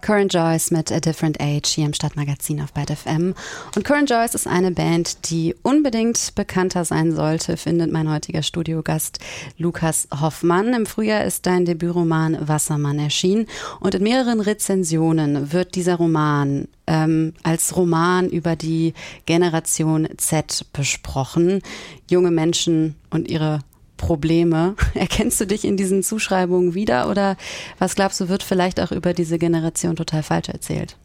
Current Joyce mit A Different Age hier im Stadtmagazin auf Byte FM. Und Current Joyce ist eine Band, die unbedingt bekannter sein sollte, findet mein heutiger Studiogast Lukas Hoffmann. Im Frühjahr ist dein Debütroman Wassermann erschienen und in mehreren Rezensionen wird dieser Roman als Roman über die Generation Z besprochen. Junge Menschen und ihre Probleme. Erkennst du dich in diesen Zuschreibungen wieder oder was glaubst du, wird vielleicht auch über diese Generation total falsch erzählt?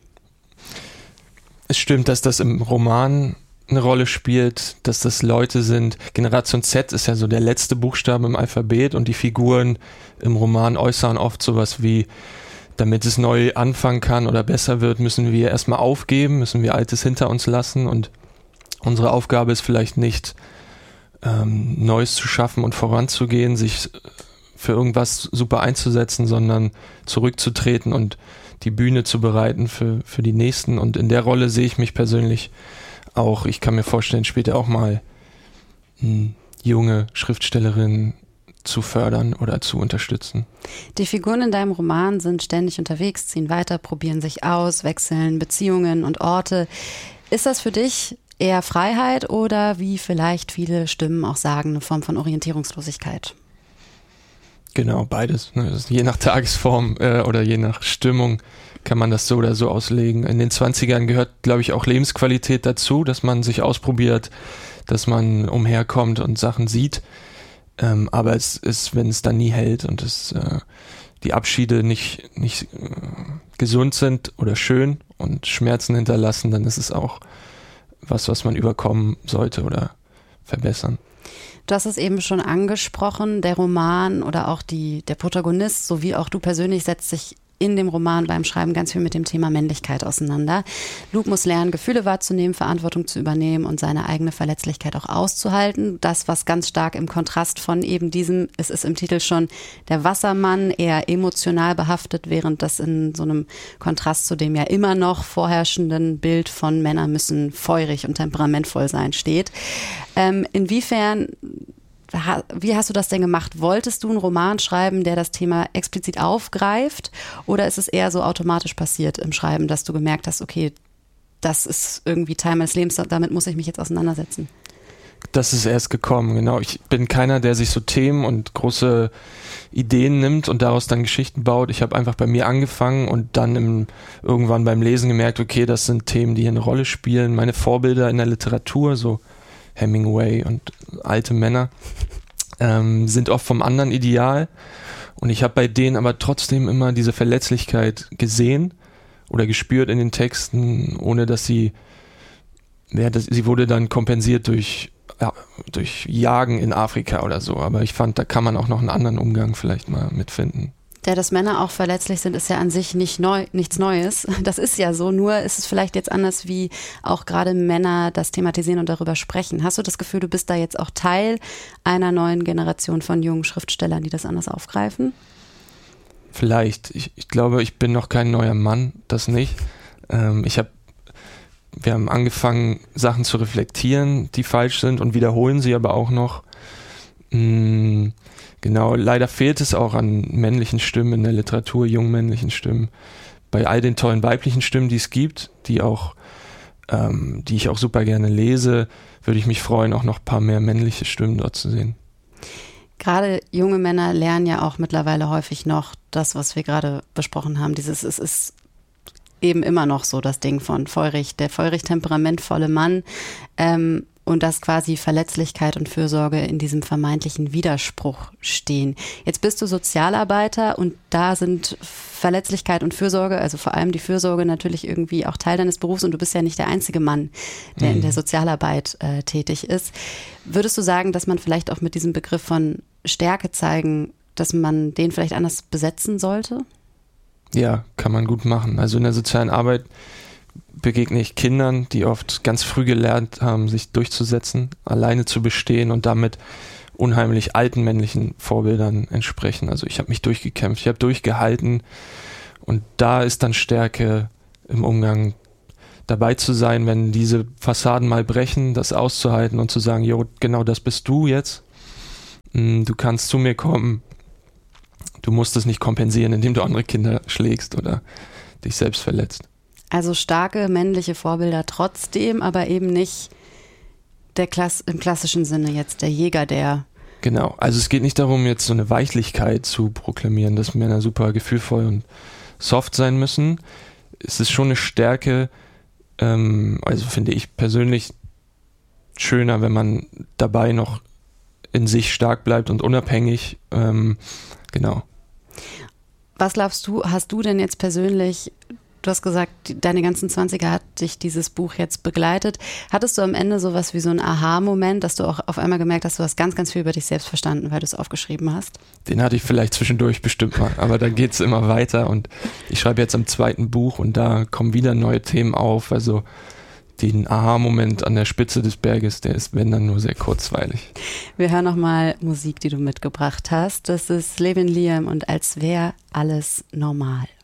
Es stimmt, dass das im Roman eine Rolle spielt, dass das Leute sind. Generation Z ist ja so der letzte Buchstabe im Alphabet und die Figuren im Roman äußern oft sowas wie, damit es neu anfangen kann oder besser wird, müssen wir erstmal aufgeben, müssen wir Altes hinter uns lassen und unsere Aufgabe ist vielleicht nicht, Neues zu schaffen und voranzugehen, sich für irgendwas super einzusetzen, sondern zurückzutreten und die Bühne zu bereiten für die Nächsten. Und in der Rolle sehe ich mich persönlich auch. Ich kann mir vorstellen, später auch mal junge Schriftstellerinnen zu fördern oder zu unterstützen. Die Figuren in deinem Roman sind ständig unterwegs, ziehen weiter, probieren sich aus, wechseln Beziehungen und Orte. Ist das für dich eher Freiheit oder, wie vielleicht viele Stimmen auch sagen, eine Form von Orientierungslosigkeit? Genau, beides. Je nach Tagesform oder je nach Stimmung kann man das so oder so auslegen. In den 20ern gehört, glaube ich, auch Lebensqualität dazu, dass man sich ausprobiert, dass man umherkommt und Sachen sieht. Aber es ist, wenn es dann nie hält und die Abschiede nicht gesund sind oder schön und Schmerzen hinterlassen, dann ist es auch was man überkommen sollte oder verbessern. Du hast es eben schon angesprochen, der Roman oder auch der Protagonist, sowie auch du persönlich, setzt sich in dem Roman beim Schreiben ganz viel mit dem Thema Männlichkeit auseinander. Luke muss lernen, Gefühle wahrzunehmen, Verantwortung zu übernehmen und seine eigene Verletzlichkeit auch auszuhalten. Das, was ganz stark im Kontrast von eben diesem, es ist im Titel schon der Wassermann, eher emotional behaftet, während das in so einem Kontrast zu dem ja immer noch vorherrschenden Bild von Männern müssen feurig und temperamentvoll sein steht. Inwiefern wie hast du das denn gemacht? Wolltest du einen Roman schreiben, der das Thema explizit aufgreift? Oder ist es eher so automatisch passiert im Schreiben, dass du gemerkt hast, okay, das ist irgendwie Teil meines Lebens, damit muss ich mich jetzt auseinandersetzen? Das ist erst gekommen, genau. Ich bin keiner, der sich so Themen und große Ideen nimmt und daraus dann Geschichten baut. Ich habe einfach bei mir angefangen und dann irgendwann beim Lesen gemerkt, okay, das sind Themen, die hier eine Rolle spielen. Meine Vorbilder in der Literatur, so Hemingway und alte Männer, sind oft vom anderen Ideal und ich habe bei denen aber trotzdem immer diese Verletzlichkeit gesehen oder gespürt in den Texten, ohne dass sie wurde dann kompensiert durch Jagen in Afrika oder so, aber ich fand, da kann man auch noch einen anderen Umgang vielleicht mal mitfinden. Ja, dass Männer auch verletzlich sind, ist ja an sich nichts Neues. Das ist ja so, nur ist es vielleicht jetzt anders, wie auch gerade Männer das thematisieren und darüber sprechen. Hast du das Gefühl, du bist da jetzt auch Teil einer neuen Generation von jungen Schriftstellern, die das anders aufgreifen? Vielleicht. Ich glaube, ich bin noch kein neuer Mann, das nicht. Wir haben angefangen, Sachen zu reflektieren, die falsch sind und wiederholen sie aber auch noch. Genau, leider fehlt es auch an männlichen Stimmen in der Literatur, jungen männlichen Stimmen. Bei all den tollen weiblichen Stimmen, die es gibt, die ich auch super gerne lese, würde ich mich freuen, auch noch ein paar mehr männliche Stimmen dort zu sehen. Gerade junge Männer lernen ja auch mittlerweile häufig noch das, was wir gerade besprochen haben. Es ist eben immer noch so das Ding von der feurig temperamentvolle Mann. Und dass quasi Verletzlichkeit und Fürsorge in diesem vermeintlichen Widerspruch stehen. Jetzt bist du Sozialarbeiter und da sind Verletzlichkeit und Fürsorge, also vor allem die Fürsorge natürlich irgendwie auch Teil deines Berufs und du bist ja nicht der einzige Mann, der in der Sozialarbeit tätig ist. Würdest du sagen, dass man vielleicht auch mit diesem Begriff von Stärke zeigen, dass man den vielleicht anders besetzen sollte? Ja, kann man gut machen. Also in der sozialen Arbeit begegne ich Kindern, die oft ganz früh gelernt haben, sich durchzusetzen, alleine zu bestehen und damit unheimlich alten männlichen Vorbildern entsprechen. Also ich habe mich durchgekämpft, ich habe durchgehalten und da ist dann Stärke im Umgang dabei zu sein, wenn diese Fassaden mal brechen, das auszuhalten und zu sagen, jo, genau das bist du jetzt, du kannst zu mir kommen, du musst es nicht kompensieren, indem du andere Kinder schlägst oder dich selbst verletzt. Also starke männliche Vorbilder trotzdem, aber eben nicht im klassischen Sinne jetzt der Jäger, der... Genau, also es geht nicht darum, jetzt so eine Weichlichkeit zu proklamieren, dass Männer super gefühlvoll und soft sein müssen. Es ist schon eine Stärke, also finde ich persönlich schöner, wenn man dabei noch in sich stark bleibt und unabhängig. Genau. Was glaubst du, hast du denn jetzt persönlich, du hast gesagt, deine ganzen 20er hat dich dieses Buch jetzt begleitet. Hattest du am Ende sowas wie so einen Aha-Moment, dass du auch auf einmal gemerkt hast, du hast ganz, ganz viel über dich selbst verstanden, weil du es aufgeschrieben hast? Den hatte ich vielleicht zwischendurch bestimmt mal, aber da geht es immer weiter und ich schreibe jetzt am 2. Buch und da kommen wieder neue Themen auf, also den Aha-Moment an der Spitze des Berges, der ist, wenn dann, nur sehr kurzweilig. Wir hören nochmal Musik, die du mitgebracht hast. Das ist Levin Liam und Als wär alles normal.